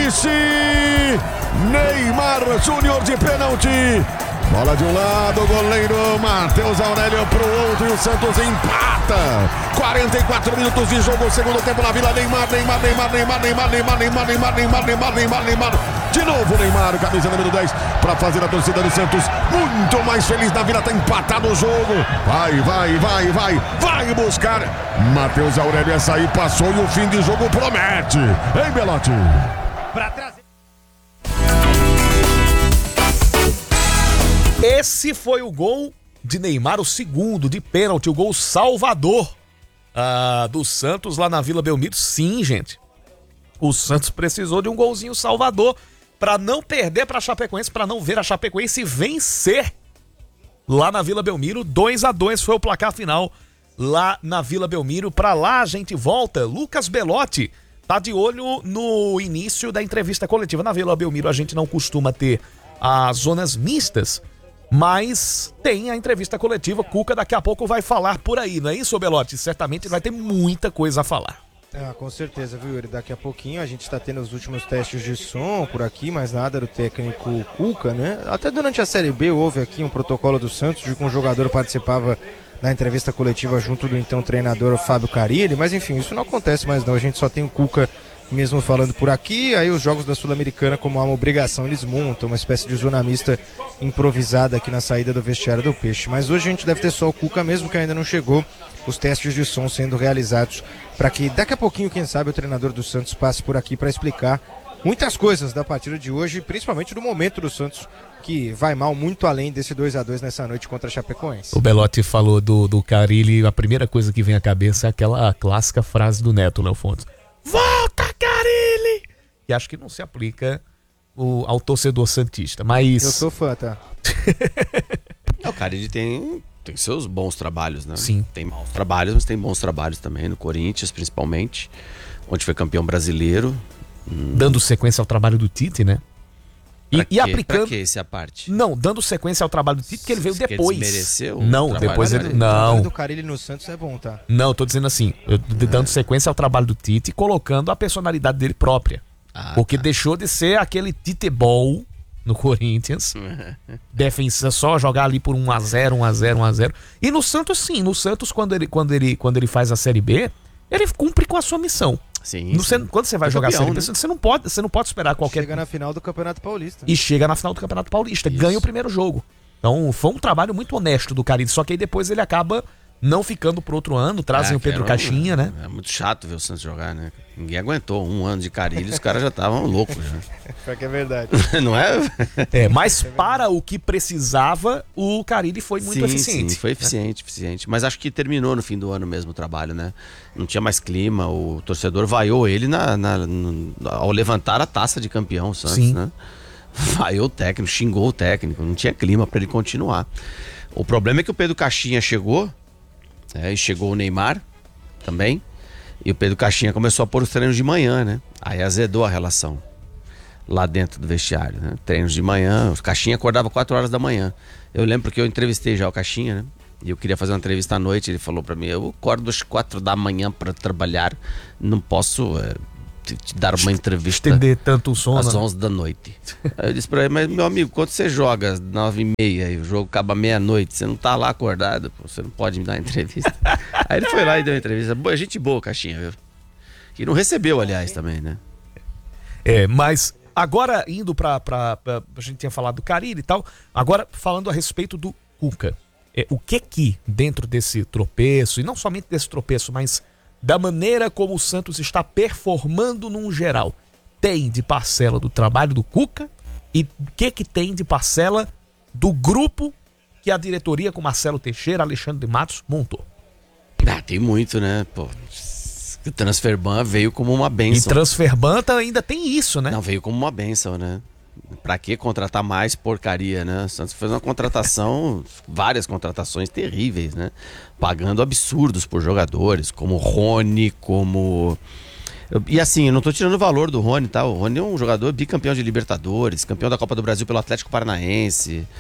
Messi! Neymar Júnior de pênalti. Bola de um lado, o goleiro Matheus Aurélio pro outro e o Santos empata. 44 minutos de jogo, segundo tempo na Vila. Neymar. De novo Neymar, camisa número 10, para fazer a torcida do Santos muito mais feliz na Vila. Tá empatado o jogo. Vai buscar. Matheus Aurélio, essa aí passou e o fim de jogo promete. Hein, Belotti? Pra trazer. Esse foi o gol de Neymar, o segundo de pênalti, o gol salvador do Santos lá na Vila Belmiro. Sim, gente, o Santos precisou de um golzinho salvador para não perder para a Chapecoense, para não ver a Chapecoense vencer lá na Vila Belmiro. 2-2 foi o placar final lá na Vila Belmiro. Para lá a gente volta. Lucas Belotti tá de olho no início da entrevista coletiva. Na Vila Belmiro a gente não costuma ter as zonas mistas, mas tem a entrevista coletiva. Cuca daqui a pouco vai falar por aí, não é isso, Belotti? Certamente vai ter muita coisa a falar. Com certeza, viu, Yuri? Daqui a pouquinho a gente está tendo os últimos testes de som por aqui, mas nada do técnico Cuca, né? Até durante a Série B houve aqui um protocolo do Santos de que um jogador participava da entrevista coletiva junto do então treinador Fábio Carille, mas enfim, isso não acontece mais não, a gente só tem o Cuca mesmo falando por aqui. Aí os jogos da Sul-Americana, como há uma obrigação, eles montam uma espécie de zona mista improvisada aqui na saída do vestiário do Peixe. Mas hoje a gente deve ter só o Cuca mesmo, que ainda não chegou, os testes de som sendo realizados, para que daqui a pouquinho, quem sabe, o treinador do Santos passe por aqui para explicar muitas coisas da partida de hoje, principalmente do momento do Santos, que vai mal muito além desse 2-2 nessa noite contra a Chapecoense. O Belotti falou do Carille, a primeira coisa que vem à cabeça é aquela clássica frase do Neto, Léo Fontes: volta, Carille! E acho que não se aplica ao torcedor santista, mas... Eu sou fã, tá? O Carille tem seus bons trabalhos, né? Sim. Tem maus trabalhos, mas tem bons trabalhos também, no Corinthians principalmente, onde foi campeão brasileiro. Dando sequência ao trabalho do Tite, né? E aplicando... Pra que essa parte? Não, dando sequência ao trabalho do Tite, que ele veio depois. Que desmereceu? Não, depois ele... O Não. trabalho do Carille no Santos é bom, tá? Não, tô dizendo assim, dando sequência ao trabalho do Tite e colocando a personalidade dele própria. Porque deixou de ser aquele Tite-ball no Corinthians. Defensa só jogar ali por 1-0, 1-0, 1-0. E no Santos, sim. No Santos, quando ele faz a Série B, ele cumpre com a sua missão. Sim, quando você vai jogar a Série B, você não pode esperar qualquer... Chega na final do Campeonato Paulista. E chega na final do Campeonato Paulista. Isso. Ganha o primeiro jogo. Então foi um trabalho muito honesto do Carille. Só que aí depois ele acaba não ficando pro outro ano. Trazem o Pedro Caixinha, né? É muito chato ver o Santos jogar, né? Ninguém aguentou 1 ano de Carille, os caras já estavam loucos. Pior que é verdade. Não é? Mas para o que precisava, o Carille foi muito eficiente. Sim, foi eficiente. Mas acho que terminou no fim do ano mesmo o trabalho, né? Não tinha mais clima, o torcedor vaiou ele ao levantar a taça de campeão, o Santos, sim, né? Vaiou o técnico, xingou o técnico, não tinha clima para ele continuar. O problema é que o Pedro Caixinha chegou, e chegou o Neymar também, e o Pedro Caixinha começou a pôr os treinos de manhã, né? Aí azedou a relação lá dentro do vestiário, né? Treinos de manhã, o Caixinha acordava 4 horas da manhã. Eu lembro que eu entrevistei já o Caixinha, né? E eu queria fazer uma entrevista à noite, ele falou pra mim: eu acordo às 4 da manhã pra trabalhar, não posso te dar uma entrevista estender tanto o sono às 11 da noite. Aí eu disse pra ele: mas meu amigo, quando você joga às 9h30 e o jogo acaba meia-noite, você não tá lá acordado, pô, você não pode me dar entrevista. Aí ele foi lá e deu uma entrevista. Boa, gente boa, Caixinha, viu? E não recebeu, aliás, também, né? Mas agora indo a gente tinha falado do Carille e tal, agora falando a respeito do Cuca. O que dentro desse tropeço, e não somente desse tropeço, mas da maneira como o Santos está performando num geral, tem de parcela do trabalho do Cuca e o que tem de parcela do grupo que a diretoria com Marcelo Teixeira, Alexandre de Matos montou? Tem muito, né? Pô, o Transferban veio como uma bênção. E Transferban ainda tem isso, né? Não, veio como uma bênção, né? Pra que contratar mais porcaria, né? O Santos fez uma contratação, várias contratações terríveis, né? Pagando absurdos por jogadores, como Rony, como... E assim, eu não tô tirando o valor do Rony, tá? O Rony é um jogador bicampeão de Libertadores, campeão da Copa do Brasil pelo Atlético Paranaense.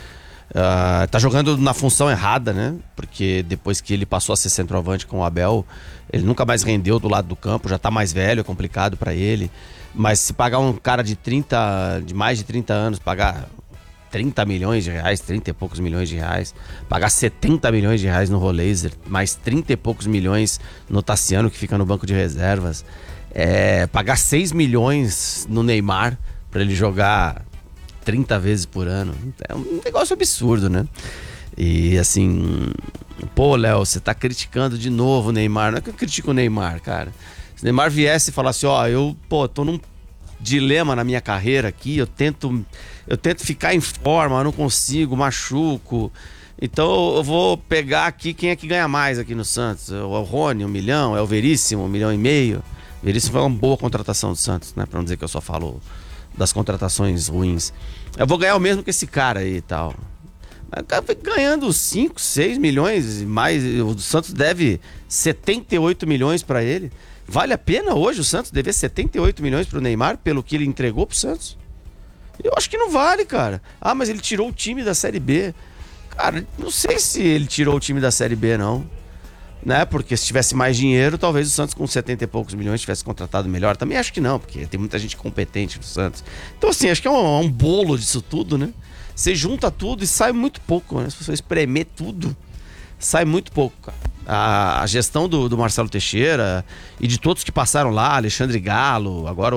Tá jogando na função errada, né? Porque depois que ele passou a ser centroavante com o Abel, ele nunca mais rendeu do lado do campo, já tá mais velho, é complicado pra ele. Mas se pagar um cara de mais de 30 anos, pagar 30 milhões de reais, 30 e poucos milhões de reais, pagar 70 milhões de reais no Roleiser, mais 30 e poucos milhões no Tassiano, que fica no banco de reservas, pagar 6 milhões no Neymar pra ele jogar 30 vezes por ano, é um negócio absurdo, né? E assim, pô, Léo, você tá criticando de novo o Neymar. Não é que eu critico o Neymar, cara. Se o Neymar viesse e falasse, eu tô num dilema na minha carreira aqui, eu tento ficar em forma, eu não consigo, machuco. Então eu vou pegar aqui quem é que ganha mais aqui no Santos. É o Rony, 1 milhão, é o Veríssimo, 1,5 milhão. Veríssimo foi uma boa contratação do Santos, né? Pra não dizer que eu só falo das contratações ruins. Eu vou ganhar o mesmo que esse cara aí e tal. Ganhando 5, 6 milhões mais, o Santos deve 78 milhões pra ele. Vale a pena hoje o Santos dever 78 milhões pro Neymar pelo que ele entregou pro Santos? Eu acho que não vale, cara. Mas ele tirou o time da Série B. Cara, não sei se ele tirou o time da Série B, não. Né? Porque se tivesse mais dinheiro, talvez o Santos com 70 e poucos milhões tivesse contratado melhor. Também acho que não, porque tem muita gente competente no Santos. Então assim, acho que é um bolo disso tudo, né? Você junta tudo e sai muito pouco, né? Se você espremer tudo, sai muito pouco, cara. A gestão do Marcelo Teixeira e de todos que passaram lá, Alexandre Galo, agora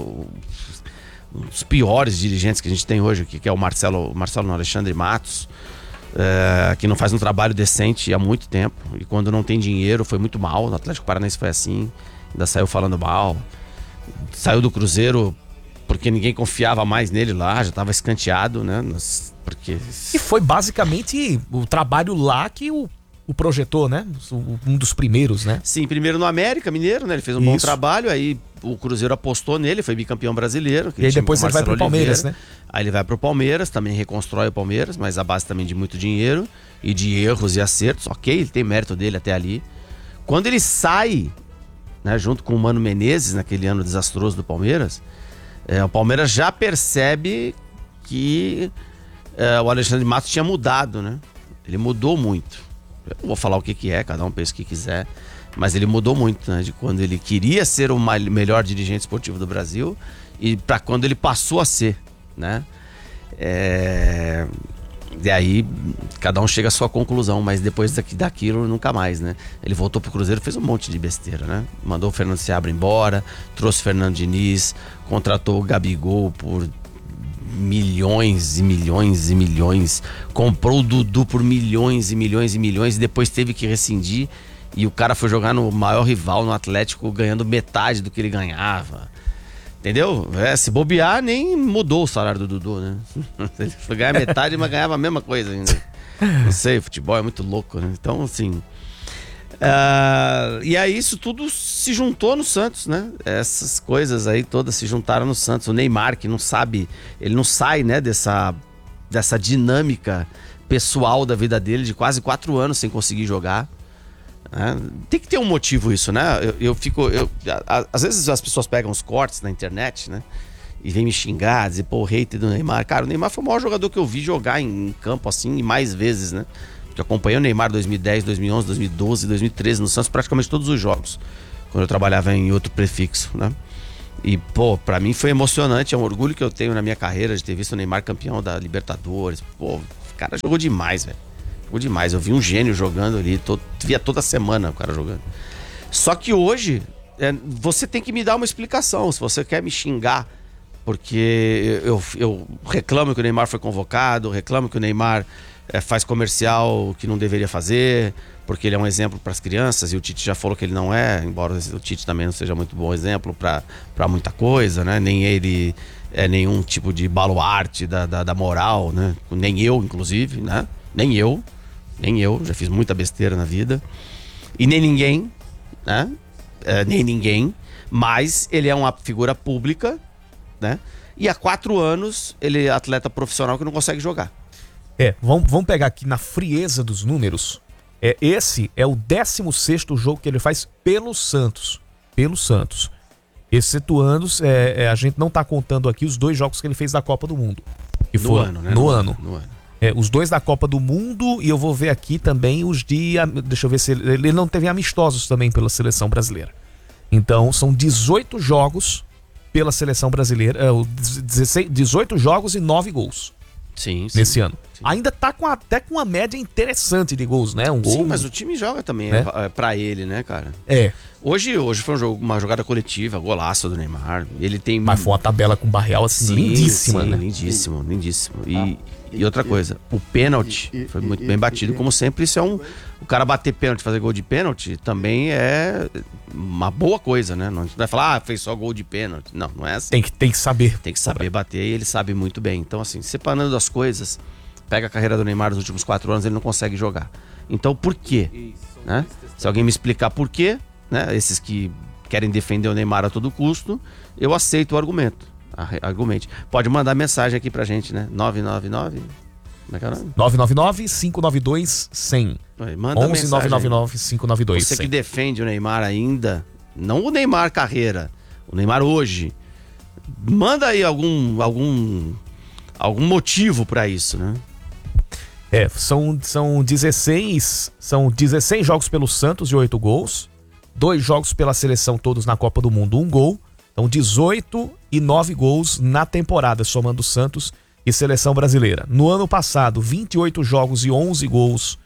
os piores dirigentes que a gente tem hoje aqui, que é o Alexandre Matos, que não faz um trabalho decente há muito tempo, e quando não tem dinheiro foi muito mal. No Atlético Paranaense foi assim, ainda saiu falando mal, saiu do Cruzeiro porque ninguém confiava mais nele lá, já estava escanteado, né? E foi basicamente o trabalho lá que o projetou, né? Um dos primeiros, né? Sim, primeiro no América Mineiro, né? Ele fez um bom trabalho, aí o Cruzeiro apostou nele, foi bicampeão brasileiro. E aí depois ele vai pro Palmeiras, né? Aí ele vai pro Palmeiras, também reconstrói o Palmeiras, mas a base também de muito dinheiro e de erros e acertos. Ok, ele tem mérito dele até ali. Quando ele sai, né, junto com o Mano Menezes, naquele ano desastroso do Palmeiras, o Palmeiras já percebe que o Alexandre Matos tinha mudado, né? Ele mudou muito. Eu não vou falar o que é, cada um pensa o que quiser, mas ele mudou muito, né? De quando ele queria ser o melhor dirigente esportivo do Brasil e para quando ele passou a ser, né? E aí cada um chega à sua conclusão, mas depois daquilo nunca mais, né? Ele voltou pro Cruzeiro, fez um monte de besteira, né? Mandou o Fernando Seabra embora, trouxe o Fernando Diniz, contratou o Gabigol por milhões e milhões e milhões, comprou o Dudu por milhões e milhões e milhões e depois teve que rescindir, e o cara foi jogar no maior rival, no Atlético, ganhando metade do que ele ganhava, entendeu? Se bobear, nem mudou o salário do Dudu, né? Ele foi ganhar metade, mas ganhava a mesma coisa ainda. Não sei, futebol é muito louco, né? Então assim, e aí isso tudo se juntou no Santos, né? Essas coisas aí todas se juntaram no Santos. O Neymar, que não sabe, ele não sai, né, dessa dinâmica pessoal da vida dele, de quase 4 anos sem conseguir jogar, né? Tem que ter um motivo isso, né? Às vezes as pessoas pegam os cortes na internet, né, e vem me xingar, dizer, pô, o hater do Neymar. Cara, o Neymar foi o maior jogador que eu vi jogar em campo assim, e mais vezes, né? Eu acompanhei o Neymar 2010, 2011, 2012, 2013 no Santos, praticamente todos os jogos, quando eu trabalhava em outro prefixo, né? E, pô, pra mim foi emocionante, é um orgulho que eu tenho na minha carreira de ter visto o Neymar campeão da Libertadores. Pô, o cara jogou demais, velho. Jogou demais. Eu vi um gênio jogando ali, via toda semana o cara jogando. Só que hoje, você tem que me dar uma explicação, se você quer me xingar, porque eu reclamo que o Neymar foi convocado, reclamo que o Neymar faz comercial que não deveria fazer, porque ele é um exemplo para as crianças, e o Tite já falou que ele não é, embora o Tite também não seja muito bom exemplo para muita coisa, né? Nem ele é nenhum tipo de baluarte da moral, né? Nem eu, inclusive, né? Nem eu, já fiz muita besteira na vida, e nem ninguém, né? Nem ninguém, mas ele é uma figura pública, né? E há 4 anos ele é atleta profissional que não consegue jogar. Vamos pegar aqui na frieza dos números. Esse é o 16º jogo que ele faz pelo Santos. Excetuando, a gente não tá contando aqui os 2 jogos que ele fez da Copa do Mundo. Que no ano, né? No ano. Os 2 da Copa do Mundo, e eu vou ver aqui também os de... Deixa eu ver se ele não teve amistosos também pela seleção brasileira. Então, são 18 jogos pela seleção brasileira, 18 jogos e 9 gols. Sim. Nesse ano. Sim. Ainda tá até com uma média interessante de gols, né? Um gol. Sim, mas o time joga também, pra ele, né, cara? Hoje foi uma jogada coletiva, golaço do Neymar. Ele tem... Mas foi uma tabela com Barreal assim, lindíssima, né? Lindíssimo. E outra coisa, o pênalti foi muito bem batido, como sempre. Isso é o cara bater pênalti, fazer gol de pênalti, também é uma boa coisa, né? Não vai falar, fez só gol de pênalti. Não é assim. Tem que saber. Tem que saber bater, e ele sabe muito bem. Então, assim, separando as coisas, pega a carreira do Neymar nos últimos 4 anos, ele não consegue jogar. Então, por quê? Né? Se alguém me explicar por quê, né? Esses que querem defender o Neymar a todo custo, eu aceito o argumento. Argumente. Pode mandar mensagem aqui pra gente, né? 999. Como é que é o nome? 999-592-100. Manda 11 999-592-100. Você que defende o Neymar ainda, não o Neymar carreira, o Neymar hoje, manda aí algum motivo pra isso, né? São 16 jogos pelo Santos e 8 gols. 2 jogos pela seleção, todos na Copa do Mundo, 1 gol. Então 18 e 9 gols na temporada, somando Santos e seleção brasileira. No ano passado, 28 jogos e 11 gols,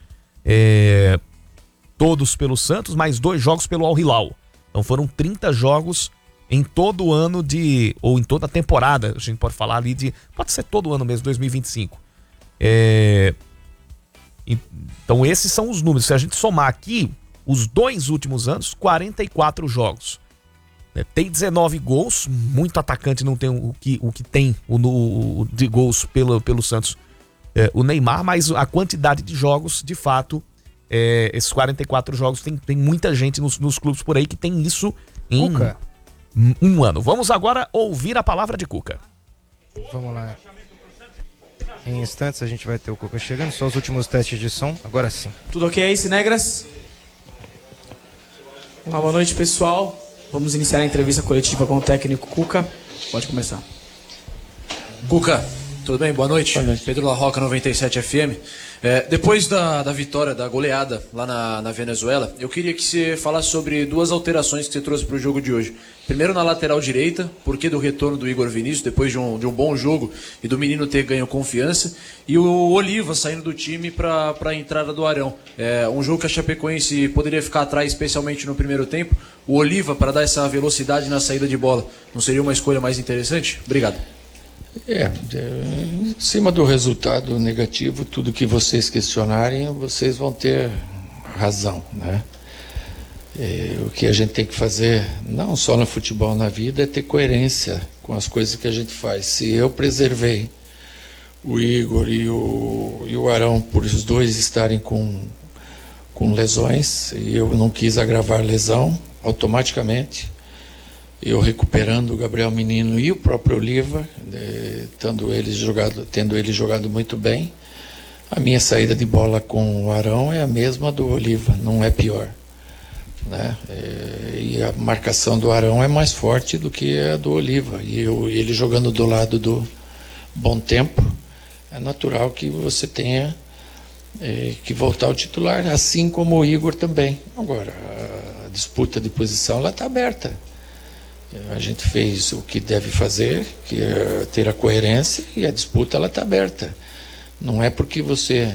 todos pelo Santos, mais 2 jogos pelo Al Hilal. Então foram 30 jogos em todo o ano ou em toda a temporada, a gente pode falar ali pode ser todo o ano mesmo, 2025. Então esses são os números. Se a gente somar aqui, os 2 últimos anos, 44 jogos. Tem 19 gols, muito atacante não tem o que tem de gols pelo Santos, o Neymar, mas a quantidade de jogos, de fato, esses 44 jogos, tem muita gente nos clubes por aí que tem isso em um ano. Vamos agora ouvir a palavra de Cuca. Vamos lá. Em instantes a gente vai ter o Cuca chegando, só os últimos testes de som, agora sim. Tudo ok aí, Cinegras? Boa noite, pessoal. Vamos iniciar a entrevista coletiva com o técnico Cuca. Pode começar. Cuca, tudo bem? Boa noite. Boa noite. Pedro La Roca, 97 FM. Depois da vitória, da goleada lá na Venezuela, eu queria que você falasse sobre 2 alterações que você trouxe para o jogo de hoje. Primeiro na lateral direita, por que do retorno do Igor Vinícius, depois de um bom jogo e do menino ter ganho confiança. E o Oliva saindo do time para a entrada do Arão. Um jogo que a Chapecoense poderia ficar atrás, especialmente no primeiro tempo. O Oliva, para dar essa velocidade na saída de bola, não seria uma escolha mais interessante? Obrigado. Em cima do resultado negativo, tudo que vocês questionarem, vocês vão ter razão, né? O que a gente tem que fazer, não só no futebol, na vida, é ter coerência com as coisas que a gente faz. Se eu preservei o Igor e o Arão por os 2 estarem com lesões, e eu não quis agravar lesão, automaticamente eu recuperando o Gabriel Menino e o próprio Oliva, tendo ele jogado muito bem, a minha saída de bola com o Arão é a mesma do Oliva, não é pior, né? E a marcação do Arão é mais forte do que a do Oliva, e ele jogando do lado do Bom Tempo, é natural que você tenha que voltar ao titular, assim como o Igor também. Agora, a disputa de posição ela está aberta. A gente fez o que deve fazer, que é ter a coerência, e a disputa ela está aberta. Não é porque você